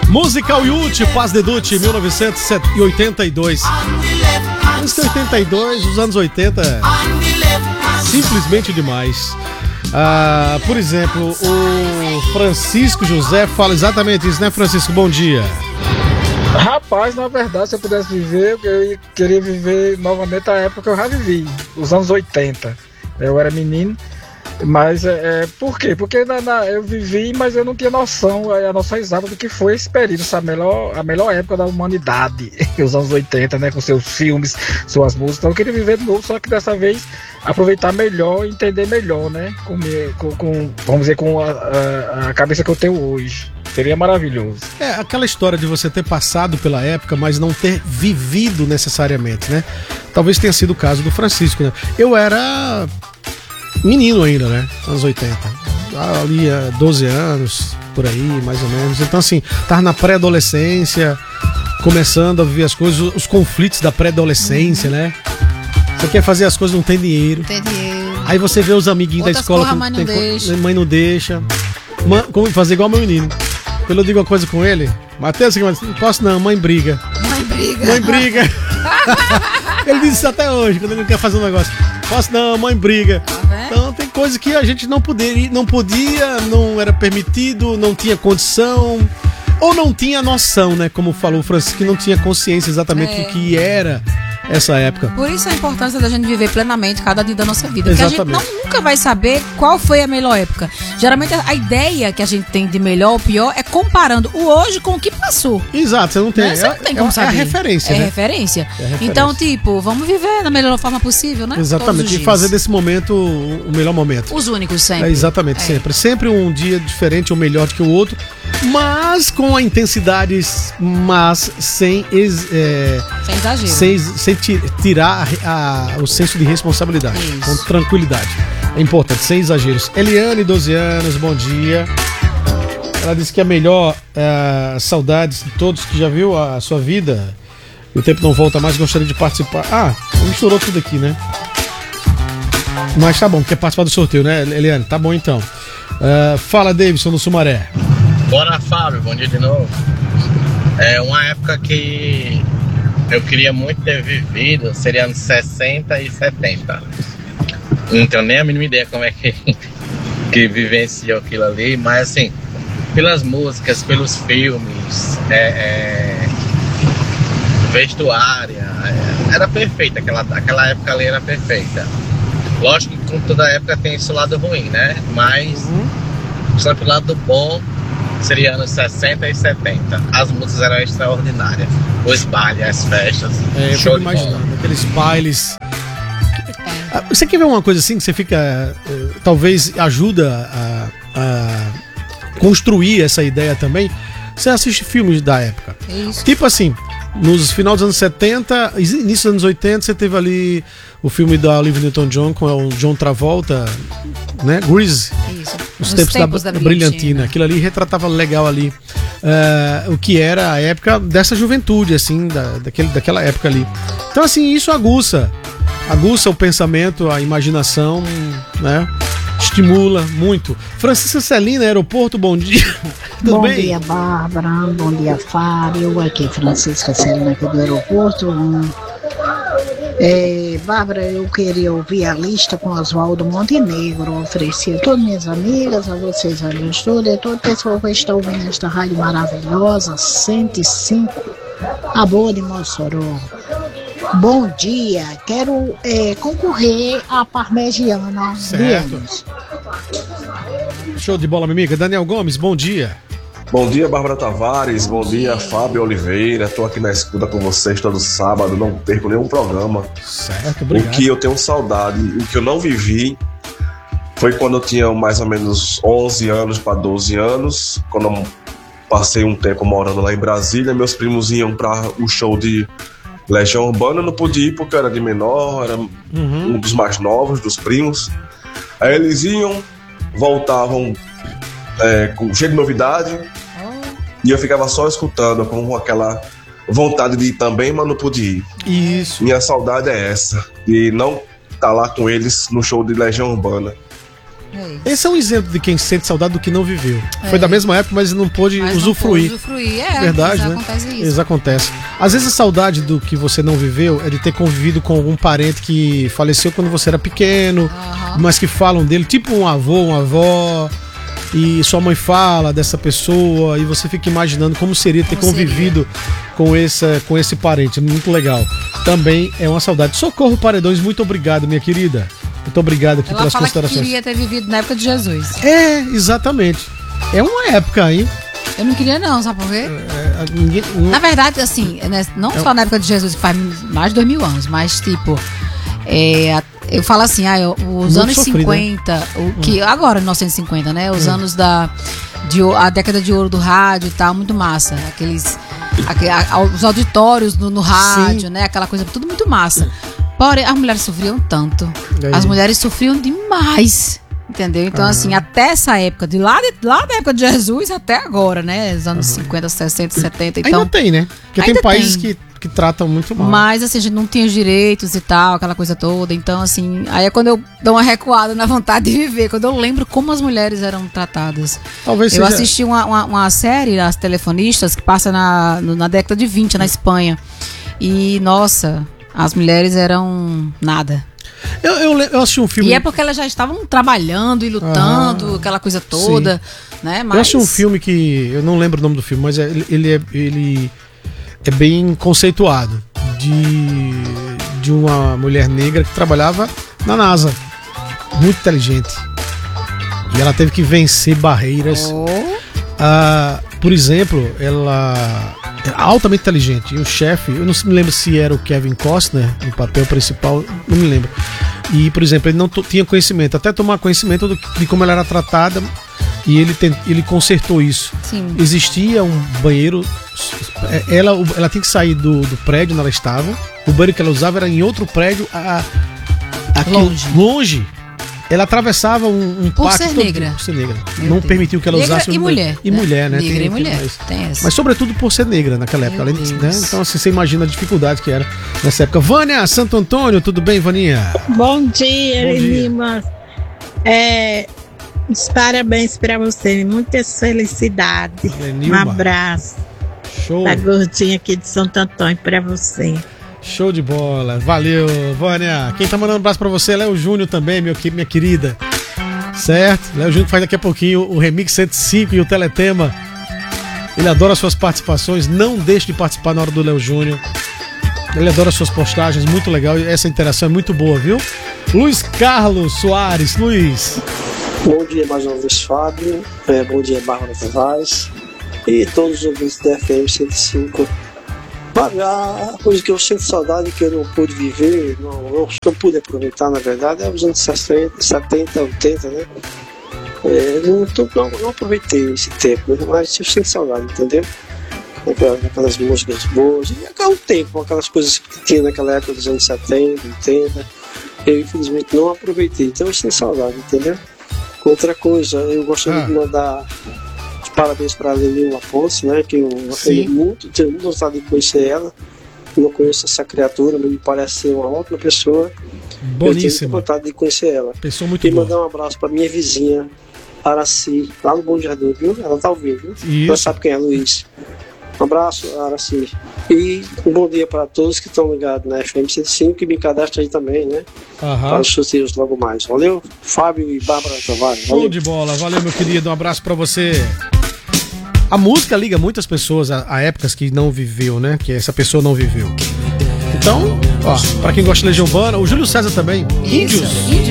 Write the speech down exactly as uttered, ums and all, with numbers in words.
Musical Youth, Paz de Dutti, mil novecentos e oitenta e dois. Anos oitenta e dois, os anos oitenta, simplesmente demais. Ah, por exemplo, o Francisco José fala exatamente isso, né, Francisco? Bom dia. Rapaz, na verdade, se eu pudesse viver, eu queria viver novamente a época que eu já vivi, os anos oitenta. Eu era menino. Mas é, é por quê? Porque na, na, eu vivi, mas eu não tinha noção, a noção exata do que foi esse período, essa melhor, a melhor época da humanidade, os anos oitenta, né? Com seus filmes, suas músicas. Então eu queria viver de novo, só que dessa vez aproveitar melhor, entender melhor, né? Com, com, com vamos dizer, com a, a, a cabeça que eu tenho hoje. Seria maravilhoso. É, aquela história de você ter passado pela época, mas não ter vivido necessariamente, né? Talvez tenha sido o caso do Francisco, né? Eu era menino ainda, né? Anos oitenta. Ali há doze anos, por aí, mais ou menos. Então, assim, tava na pré-adolescência, começando a viver as coisas, os conflitos da pré-adolescência, uhum. né? Você quer fazer as coisas, não tem dinheiro. Tem dinheiro. Aí você vê os amiguinhos Outras da escola porra, que mãe não não tem deixa. Mãe não deixa. Man, como fazer igual meu menino. Quando eu digo uma coisa com ele, Matheus, não posso não, mãe briga. Mãe briga. Mãe briga. Ele diz isso até hoje, quando ele não quer fazer um negócio. Posso não, mãe briga. Então tem coisa que a gente não poderia, não podia, não era permitido, não tinha condição, ou não tinha noção, né? Como falou o Francisco, que não tinha consciência exatamente é. do que era essa época. Por isso a importância da gente viver plenamente cada dia da nossa vida. Exatamente. Porque a gente não, nunca vai saber qual foi a melhor época. Geralmente a ideia que a gente tem de melhor ou pior é comparando o hoje com o que passou. Exato, você não tem, né? Você não tem como é, saber. É a referência, é né? Referência. É referência. Então, tipo, vamos viver da melhor forma possível, né? Exatamente, e fazer desse momento o melhor momento. Os únicos sempre. É, exatamente, é. sempre. Sempre um dia diferente ou melhor do que o outro, mas com a intensidade, mas sem, é, sem exagero. Sem, sem tirar a, a, o senso de responsabilidade. Isso. Com tranquilidade. É importante, sem exageros. Eliane, doze anos, bom dia. Ela disse que a melhor uh, saudades de todos que já viu a sua vida. O tempo não volta mais, gostaria de participar. Ah, misturou tudo aqui, né? Mas tá bom, quer participar do sorteio, né, Eliane? Tá bom então. Uh, fala, Davidson, do Sumaré. Bora, Fábio, bom dia de novo. É uma época que eu queria muito ter vivido, seria anos sessenta e setenta. Não tenho nem a mínima ideia como é que, que vivenciou aquilo ali, mas assim, pelas músicas, pelos filmes, é, é, vestuária, é, era perfeita, aquela, aquela época ali era perfeita. Lógico que com toda época tem esse lado ruim, né? Mas uhum. só que o lado bom seria anos sessenta e setenta. As músicas eram extraordinárias. Os bailes, as festas. É, eu show fico imaginando, aqueles bailes. Você quer ver uma coisa assim que você fica. Talvez ajuda a, a construir essa ideia também? Você assiste filmes da época. Isso. Tipo assim, nos final dos anos setenta, início dos anos oitenta, você teve ali o filme da Olivia Newton-John com o John Travolta, né? Grease. Isso. Os tempos, tempos da, da Brilhantina. Brilhantina. Aquilo ali retratava legal ali uh, o que era a época dessa juventude, assim, da, daquele, daquela época ali. Então, assim, isso aguça. Aguça o pensamento, a imaginação, né? Estimula muito. Francisca Celina, aeroporto, bom dia. Tudo bom bem? Bom dia, Bárbara. Bom dia, Fábio. Aqui é Francisca Celina, aqui do aeroporto. É, Bárbara, eu queria ouvir a lista com Oswaldo Montenegro. Eu ofereci a todas minhas amigas, a vocês aí no estúdio, a toda pessoa que está ouvindo esta rádio maravilhosa, cento e cinco, a boa de Mossoró. Bom dia, quero é, concorrer à Parmegiana. Certo. Show de bola, minha amiga. Daniel Gomes, bom dia. Bom dia, Bárbara Tavares. Bom dia, Fábio Oliveira. Estou aqui na escuta com vocês todo sábado. Não perco nenhum programa. Certo, obrigado. O que eu tenho saudade, o que eu não vivi, foi quando eu tinha mais ou menos onze anos para doze anos. Quando eu passei um tempo morando lá em Brasília, meus primos iam para o show de Legião Urbana. Eu não pude ir porque eu era de menor, era uhum. um dos mais novos, dos primos. Aí eles iam, voltavam é, com cheio de novidade, oh. e eu ficava só escutando com aquela vontade de ir também, mas não pude ir. Isso. Minha saudade é essa, de não estar lá com eles no show de Legião Urbana. É Esse é um exemplo de quem sente saudade do que não viveu. É. Foi da mesma época, mas não pôde Mas usufruir. Não pôde usufruir, é. Verdade, mas né? acontece isso. Isso acontece. Às vezes a saudade do que você não viveu é de ter convivido com algum parente que faleceu quando você era pequeno, Aham. mas que falam dele, tipo um avô, uma avó, e sua mãe fala dessa pessoa, e você fica imaginando como seria ter Como convivido com esse, com esse parente. Muito legal. Também é uma saudade. Socorro Paredões, muito obrigado, minha querida. Muito obrigado aqui Ela pelas fala que considerações. queria ter vivido na época de Jesus. É, exatamente. É uma época, hein? Eu não queria não, sabe por quê? É, ninguém- Na verdade, assim, né, não É só na época de Jesus, que faz mais de dois mil anos, mas tipo, é, a- eu falo assim, ah, eu- os Muito anos sofrido, cinquenta, o que agora, mil novecentos e cinquenta, né? Os anos da de, o- a década de ouro do rádio e tal, muito massa. Aqueles aque- a- os auditórios no, no rádio, né? Aquela coisa, tudo muito massa. Porém, as mulheres sofriam tanto. E aí? As mulheres sofriam demais. Entendeu? Então, Aham. assim, até essa época, de lá, de, lá da época de Jesus até agora, né? Os anos cinquenta, sessenta, setenta. Então, Ainda tem, né? Porque tem ainda países tem. que, que tratam muito mal. mas assim, a gente não tinha os direitos e tal, aquela coisa toda. Então, assim, aí é quando eu dou uma recuada na vontade de viver, quando eu lembro como as mulheres eram tratadas. Talvez Eu seja... assisti uma, uma, uma série, As Telefonistas, que passa na, no- na década de vinte, na Espanha. E, nossa, as mulheres eram nada. Eu, eu, le- eu assisti um filme. E é porque elas já estavam trabalhando e lutando, Ah, aquela coisa toda, né? Mas Eu assisti um filme que. Eu não lembro o nome do filme, mas é- ele, ele, é, ele é bem conceituado. De, de uma mulher negra que trabalhava na NASA. Muito inteligente. E ela teve que vencer barreiras. Oh, Ah, por exemplo, ela é altamente inteligente. E o chefe, eu não me lembro se era o Kevin Costner no papel principal, não me lembro. E, por exemplo, ele não to- tinha conhecimento, até tomar conhecimento do, que- de como ela era tratada, e ele, tent, ele consertou isso. sim. Existia um banheiro, ela, ela tinha que sair do, do prédio onde ela estava, o banheiro que ela usava era em outro prédio, a, a, Longe. longe. Ela atravessava um, um Por pátio ser todo- negra. por ser negra. Meu não Deus. permitiu que ela Negra usasse e o- mulher, e né? mulher, né? Negra Tem- e tem mulher, mais. tem essa. Mas sobretudo por ser negra naquela época. Meu Além de- né? Deus. Então assim, você imagina a dificuldade que era nessa época. Vânia, Santo Antônio, tudo bem, Vaninha? Bom dia, Bom dia. Lima. É, os parabéns para você, muitas felicidades. Um Lenilma. abraço Show, da gordinha aqui de Santo Antônio para você. show de bola. Valeu, Vânia. Quem tá mandando um abraço pra você é Léo Júnior também, meu, que- minha querida. Certo? Léo Júnior faz daqui a pouquinho o Remix cento e cinco e o Teletema. Ele adora suas participações. Não deixe de participar na hora do Léo Júnior. Ele adora suas postagens, muito legal. E essa interação é muito boa, viu? Luiz Carlos Soares. Luiz. Bom dia mais uma vez, Fábio. É, bom dia, Bárbara Tavares. E todos os ouvintes da F M cento e cinco. Fábio, a coisa que eu sinto saudade que eu não pude viver, não, não, não pude aproveitar, na verdade, é os anos sessenta, setenta, oitenta, né? É, não, tô- não, não aproveitei esse tempo, né? Mas eu sinto saudade, entendeu? Aquelas, aquelas músicas boas, e aquele tempo, aquelas coisas que tinha naquela época dos anos setenta, oitenta. Eu, infelizmente, não aproveitei, então eu sinto saudade, entendeu? Outra coisa, eu gostaria Ah. de mandar os parabéns para a Lenilma Ponce, né? Que eu Sim. tenho muito, tenho muita vontade de conhecer ela. Eu não conheço essa criatura, mas me parece ser uma ótima pessoa. Eu tenho muita Boníssima. vontade de conhecer ela. Pessoa muito E boa. mandar um abraço para minha vizinha, Araci, lá no Bom Jardim, viu? Ela tá ouvindo, viu? Isso. Ela sabe quem é, Luiz. Um abraço, Araci. E um bom dia para todos que estão ligados na F M cento e cinco e me cadastram aí também, né? Para Aham. os sorteios logo mais. Valeu, Fábio e Bárbara Tavares. Show Valeu. de bola. Valeu, meu querido. Um abraço pra você. A música liga muitas pessoas a, a épocas que não viveu, né? Que essa pessoa não viveu. Então, ó, pra quem gosta de Legião Urbana, o Júlio César também. Isso. Índios.